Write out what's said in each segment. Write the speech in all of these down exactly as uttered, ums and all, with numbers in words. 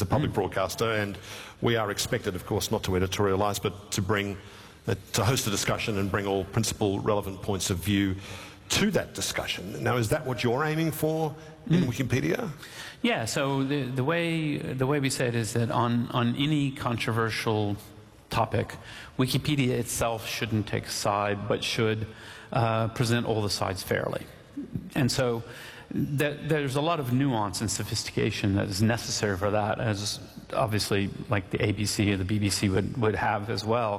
as a public Mm. broadcaster, and we are expected, of course, not to editorialise, but to bring, uh, to host a discussion and bring all principal relevant points of view to that discussion. Now, is that what you're aiming for in Mm. Wikipedia? Yeah, so the, the way the way we say it is that on, on any controversial topic, Wikipedia itself shouldn't take a side, but should uh, present all the sides fairly. And so th there's a lot of nuance and sophistication that is necessary for that, as obviously like the A B C or the B B C would, would have as well.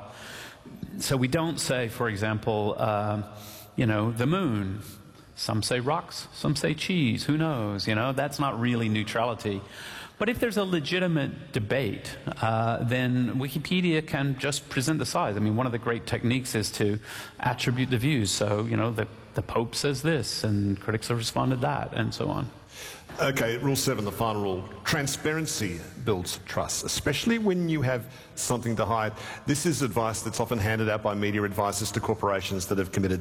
So we don't say, for example, uh, you know, the moon. Some say rocks, some say cheese, who knows, you know, that's not really neutrality. But if there's a legitimate debate, uh, then Wikipedia can just present the sides. I mean, one of the great techniques is to attribute the views. So, you know, the, the Pope says this, and critics have responded that, and so on. Okay, rule seven, the final rule. Transparency builds trust, especially when you have something to hide. This is advice that's often handed out by media advisors to corporations that have committed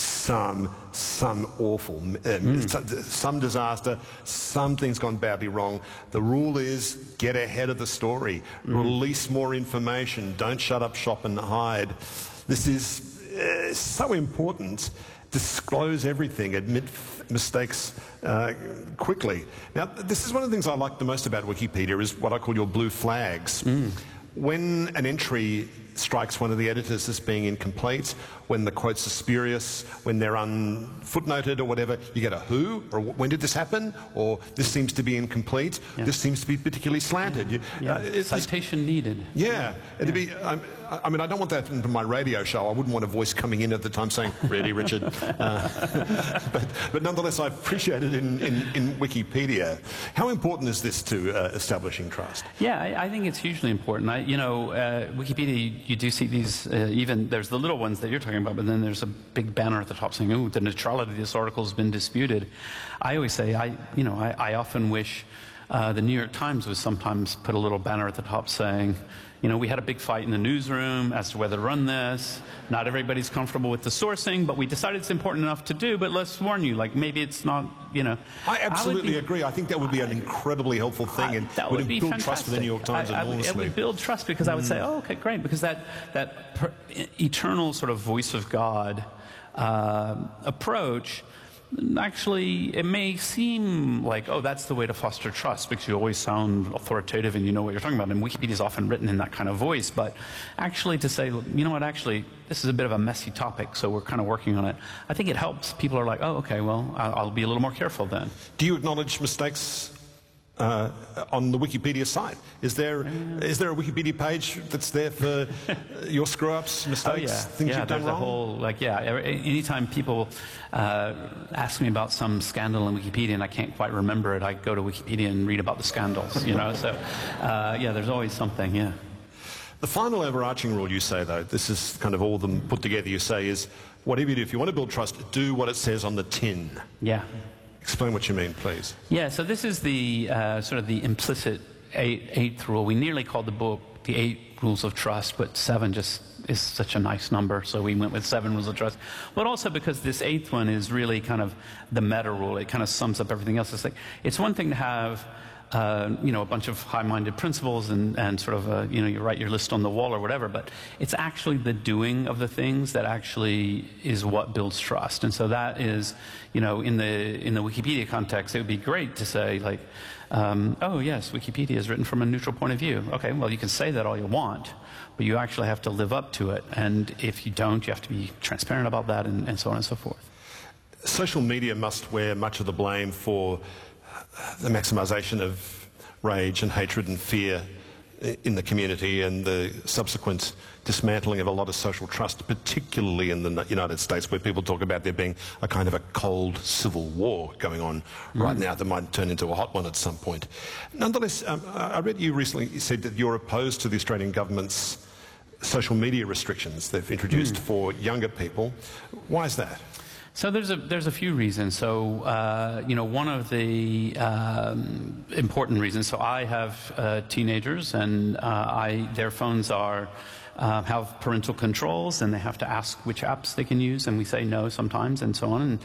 some, some awful, um, mm. some, some disaster, something's gone badly wrong. The rule is get ahead of the story, mm. release more information, don't shut up shop and hide. This is uh, so important. Disclose everything, admit mistakes uh, quickly. Now, this is one of the things I like the most about Wikipedia, is what I call your blue flags. Mm. When an entry strikes one of the editors as being incomplete, when the quotes are spurious, when they're unfootnoted or whatever, you get a who, or when did this happen, or this seems to be incomplete, yeah. this seems to be particularly slanted. You, yeah. uh, Citation needed. Yeah, it'd yeah. be, um, I mean, I don't want that into my radio show. I wouldn't want a voice coming in at the time saying, really, Richard? Uh, but, but nonetheless, I appreciate it in, in, in Wikipedia. How important is this to uh, establishing trust? Yeah, I, I think it's hugely important. I, you know, uh, Wikipedia, you do see these, uh, even, there's the little ones that you're talking about, but then there's a big banner at the top saying, oh, the neutrality of this article has been disputed. I always say, I, you know, I, I often wish uh, the New York Times would sometimes put a little banner at the top saying, you know, we had a big fight in the newsroom as to whether to run this. Not everybody's comfortable with the sourcing, but we decided it's important enough to do, but let's warn you, like maybe it's not, you know. I absolutely I be, agree. I think that would be an incredibly helpful thing, and that would, would be build fantastic. trust with the New York Times I, I enormously. Would, it would build trust because mm. I would say, oh, okay, great, because that, that per, eternal sort of voice of God uh, approach, actually, it may seem like, oh, that's the way to foster trust because you always sound authoritative and you know what you're talking about. And Wikipedia is often written in that kind of voice. But actually to say, you know what, actually, this is a bit of a messy topic, so we're kind of working on it. I think it helps. People are like, oh, okay, well, I'll be a little more careful then. Do you acknowledge mistakes Uh, on the Wikipedia site? Is there uh, is there a Wikipedia page that's there for your screw-ups, mistakes, oh, yeah. things yeah, you've done there's wrong? A whole, like, yeah, anytime people uh, ask me about some scandal in Wikipedia and I can't quite remember it, I go to Wikipedia and read about the scandals, you know, so uh, yeah, there's always something, yeah. The final overarching rule you say, though, this is kind of all of them put together, you say is, whatever you do, if you want to build trust, do what it says on the tin. Yeah. Explain what you mean, please. Yeah, so this is the uh, sort of the implicit eight, eighth rule. We nearly called the book the Eight Rules of Trust, but seven just is such a nice number, so we went with seven rules of trust. But also because this eighth one is really kind of the meta rule. It kind of sums up everything else. It's like, it's one thing to have Uh, you know, a bunch of high-minded principles and, and sort of, a, you know, you write your list on the wall or whatever, but it's actually the doing of the things that actually is what builds trust. And so that is, you know, in the, in the Wikipedia context, it would be great to say, like, um, oh, yes, Wikipedia is written from a neutral point of view. Okay, well, you can say that all you want, but you actually have to live up to it. And if you don't, you have to be transparent about that and, and so on and so forth. Social media must wear much of the blame for the maximization of rage and hatred and fear in the community and the subsequent dismantling of a lot of social trust, particularly in the United States, where people talk about there being a kind of a cold civil war going on mm. right now that might turn into a hot one at some point. Nonetheless, um, I read you recently said that you're opposed to the Australian government's social media restrictions they've introduced mm. for younger people. Why is that? So there's a there's a few reasons. So uh, you know, one of the um, important reasons. So I have uh, teenagers, and uh, I their phones are uh, have parental controls, and they have to ask which apps they can use, and we say no sometimes, and so on. And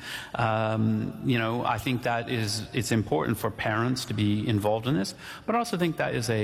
um, you know, I think that is it's important for parents to be involved in this, but I also think that is a